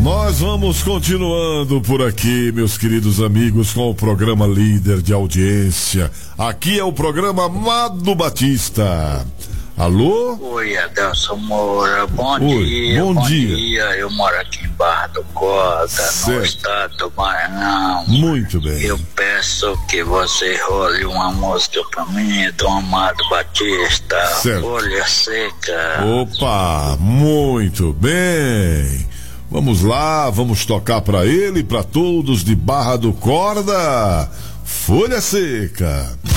Nós vamos continuando por aqui, meus queridos amigos, com o programa líder de audiência. Aqui é o programa Amado Batista. Alô? Oi, Adelson Moura. Bom dia. Eu moro aqui em Barra do Corda, no estado do Maranhão. Muito bem. Eu peço que você role uma música pra mim do Amado Batista. Certo. Folha Seca. Opa, muito bem. Vamos lá, vamos tocar pra ele e pra todos de Barra do Corda. Folha Seca.